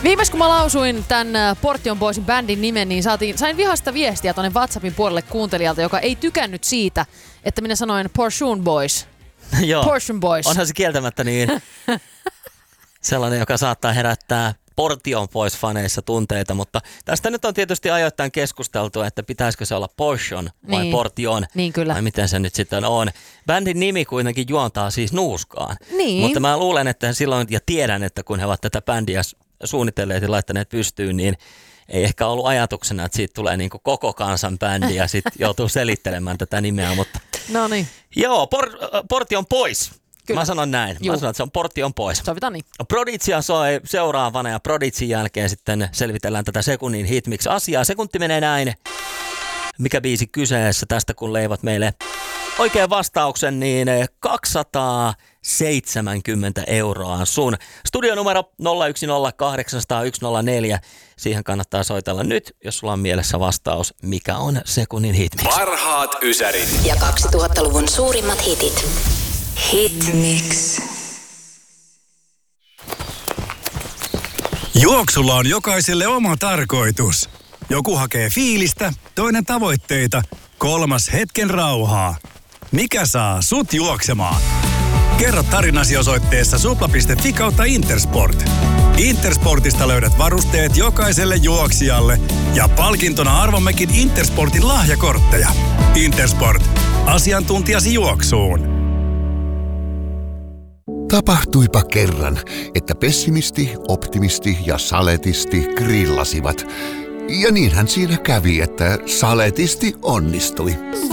Viimeis kun mä lausuin tämän Portion Boysin bändin nimen, niin sain vihasta viestiä tuonne WhatsAppin puolelle kuuntelijalta, joka ei tykännyt siitä, että minä sanoin Portion Boys. Joo, Portion Boys. Onhan se kieltämättä niin sellainen, joka saattaa herättää Portion Boys-faneissa tunteita, mutta tästä nyt on tietysti ajoittain keskusteltu, että pitäisikö se olla Portion vai niin. Portion, niin kyllä. vai miten se nyt sitten on. Bändin nimi kuitenkin juontaa siis nuuskaan, Niin. mutta mä luulen, että silloin, ja tiedän, että kun he ovat tätä bändiä suunnitelleet ja laittaneet pystyyn, niin ei ehkä ollut ajatuksena, että siitä tulee niin kuin koko kansan bändi ja sitten joutuu selittelemään tätä nimeä, mutta No niin. joo, Portion Boys. Kyllä. Mä sanon näin. Mä sanon, että se on Portion Boys. Sovitaan niin. Prodigy soi seuraavana ja Prodigyn jälkeen sitten selvitellään tätä sekunnin hitmiksi asiaa. Sekunti menee näin. Mikä biisi kyseessä tästä, kun leivät meille oikean vastauksen, niin 270 € sun. Studionumero 010800104. Siihen kannattaa soitella nyt, jos sulla on mielessä vastaus, mikä on sekunnin hitmiksi. Parhaat ysärit. Ja 2000-luvun suurimmat hitit. Hitmix. Juoksulla on jokaiselle oma tarkoitus. Joku hakee fiilistä, toinen tavoitteita, kolmas hetken rauhaa. Mikä saa sut juoksemaan? Kerro tarinasi osoitteessa supla.fi/Intersport. Intersportista löydät varusteet jokaiselle juoksijalle ja palkintona arvommekin Intersportin lahjakortteja. Intersport. Asiantuntijasi juoksuun. Tapahtuipa kerran, että pessimisti, optimisti ja saletisti grillasivat. Ja niinhän siinä kävi, että saletisti onnistui.